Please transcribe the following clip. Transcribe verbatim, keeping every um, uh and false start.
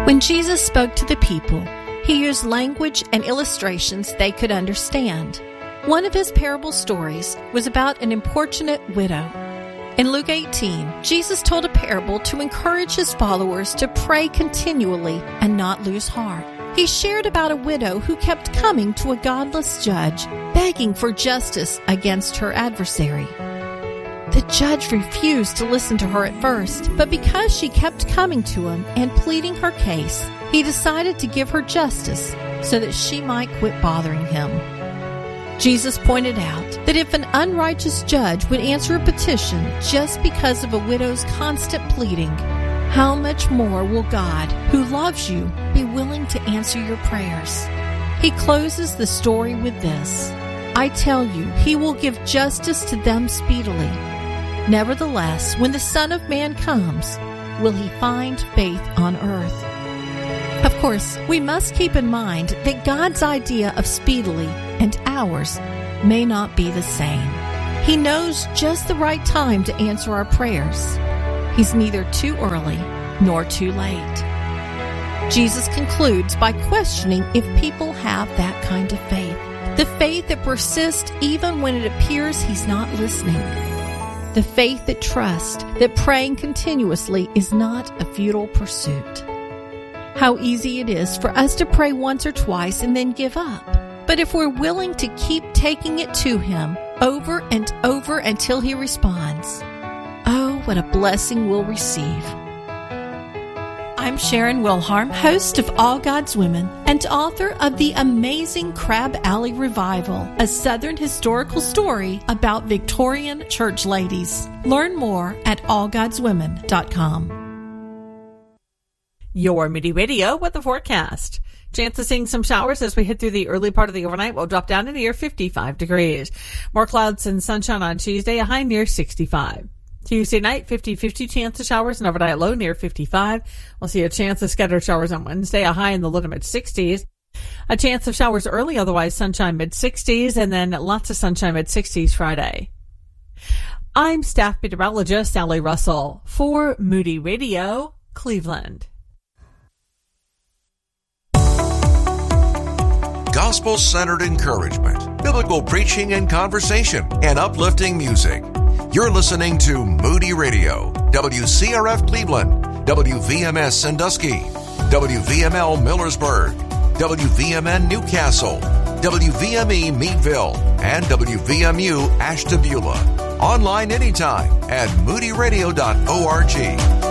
When Jesus spoke to the people, he used language and illustrations they could understand. One of his parable stories was about an importunate widow. In Luke eighteen, Jesus told a parable to encourage his followers to pray continually and not lose heart. He shared about a widow who kept coming to a godless judge, begging for justice against her adversary. The judge refused to listen to her at first, but because she kept coming to him and pleading her case, he decided to give her justice so that she might quit bothering him. Jesus pointed out that if an unrighteous judge would answer a petition just because of a widow's constant pleading, how much more will God, who loves you, be willing to answer your prayers? He closes the story with this: I tell you, he will give justice to them speedily. Nevertheless, when the Son of Man comes, will he find faith on earth? Of course, we must keep in mind that God's idea of speedily and ours may not be the same. He knows just the right time to answer our prayers. He's neither too early nor too late. Jesus concludes by questioning if people have that kind of faith, the faith that persists even when it appears he's not listening. The faith that trusts that praying continuously is not a futile pursuit. How easy it is for us to pray once or twice and then give up. But if we're willing to keep taking it to him over and over until he responds, oh, what a blessing we'll receive. I'm Sharon Wilharm, host of All God's Women and author of the amazing Crab Alley Revival, a Southern historical story about Victorian church ladies. Learn more at all gods women dot com. Your Moody Radio with the forecast. Chance of seeing some showers as we hit through the early part of the overnight. We'll drop down to near fifty-five degrees. More clouds and sunshine on Tuesday, a high near sixty-five. Tuesday night, fifty-fifty chance of showers and overnight low near fifty-five. We'll see a chance of scattered showers on Wednesday, a high in the low to mid-sixties. A chance of showers early, otherwise sunshine mid-sixties, and then lots of sunshine mid-sixties Friday. I'm staff meteorologist Sally Russell for Moody Radio, Cleveland. Gospel-centered encouragement, biblical preaching and conversation, and uplifting music. You're listening to Moody Radio, W C R F Cleveland, W V M S Sandusky, W V M L Millersburg, W V M N Newcastle, W V M E Meadville, and W V M U Ashtabula. Online anytime at moody radio dot org.